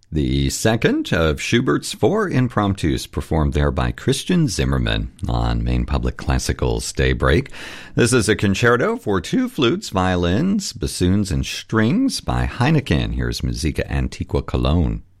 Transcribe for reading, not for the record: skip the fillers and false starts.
The second of Schubert's four impromptus performed there by Christian Zimmermann on Maine Public Classical's Daybreak. This is a concerto for two flutes, violins, bassoons, and strings by Heineken. Here's Musica Antiqua Cologne.